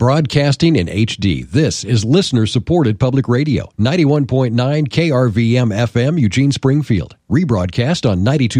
Broadcasting in HD, this is listener-supported public radio, 91.9 KRVM FM, Eugene, Springfield. Rebroadcast on 92.